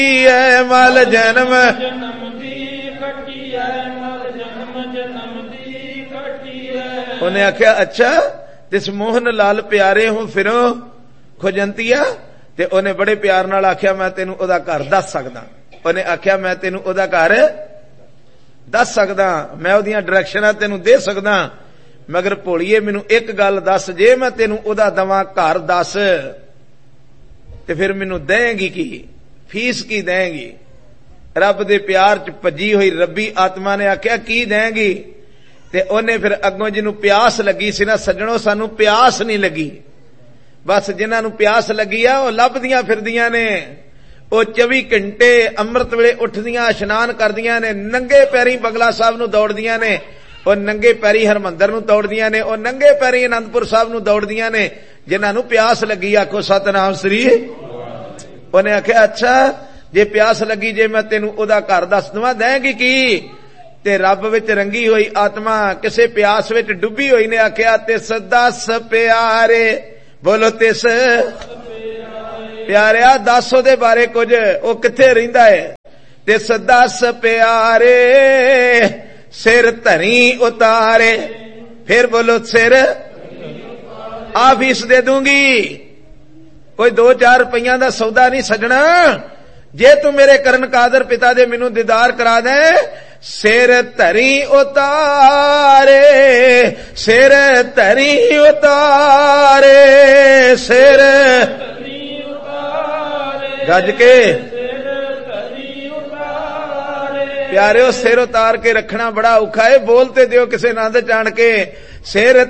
है मल जन्म उन्हें आख्या अच्छा तिस मोहन लाल प्यारे हूं फिरो खुजंतिया ते उन्हें बड़े प्यार नाल आख्या मैं तेनू ओदा घर दस सकदा। उन्हें आख्या मैं तेनू ओदा घर दस सकदा, मैं ओदियां डायरेक्शनां तेनू दे सकदा, मगर भोलिए मैनू एक गल दस, जे मैं तेनू ओदा दवां घर दस ते फिर मैनू देंगी की, फीस की देंगी? रब दे प्यार च भजी हुई रब्बी आत्मा ने आख्या की देंगी? ते ओने फिर अगों जिन्हों प्यास लगी सी ना सज्जणों, सानू प्यास नहीं लगी, बस जिन्हां नू प्यास लगी आ ओह लभदियां फिरदियां ने, ਉਹ 24 घंटे ਅੰਮ੍ਰਿਤ ਵੇਲੇ ਉੱਠਦੀਆਂ ਇਸ਼ਨਾਨ ਕਰਦੀਆਂ ਨੇ, ਨੰਗੇ ਪੈਰੀ ਬੰਗਲਾ ਸਾਹਿਬ ਨੂੰ ਦੌੜਦੀਆਂ ਨੇ, ਉਹ ਨੰਗੇ ਪੈਰੀ ਹਰਮੰਦਰ ਨੂੰ ਦੌੜਦੀਆਂ ਨੇ, ਉਹ ਨੰਗੇ ਪੈਰੀ ਅਨੰਦਪੁਰ ਸਾਹਿਬ ਨੂੰ ਦੌੜਦੀਆਂ ਨੇ, ਜਿਨ੍ਹਾਂ ਨੂੰ ਪਿਆਸ ਲੱਗੀ। ਆਖੋ ਸਤਨਾਮ ਸ੍ਰੀ। ਉਹਨੇ ਆਖਿਆ ਅੱਛਾ ਜੇ ਪਿਆਸ ਲੱਗੀ, ਜੇ ਮੈਂ ਤੈਨੂੰ ਉਹਦਾ ਘਰ ਦੱਸ ਦਵਾਂ ਦੇਂਗੀ ਕੀ? ਤੇ ਰੱਬ ਵਿੱਚ ਰੰਗੀ ਹੋਈ ਆਤਮਾ ਕਿਸੇ ਪਿਆਸ ਵਿੱਚ ਡੁੱਬੀ ਹੋਈ ਨੇ ਆਖਿਆ ਤਿਸ ਦਸ ਪਿਆਰੇ, ਬੋਲੋ ਤਿਸ प्यारिया दस ओदे बारे कुछ, ओ किथे रहिंदा है? तिस दस प्यारे सिर धरी उतारे, फिर बोलो सिर आ फीस दे दूंगी, कोई 2-4 रुपया दा सौदा नहीं सजना, जे तू मेरे करन कादर पिता दे मैनू दीदार करा दे, सिर धरी उतारे, सिर धरी उतारे, सिर गज के प्यारे सिर उतार के रखना बड़ा औखा है, बोलते दियो किसे नंद चाण के सिर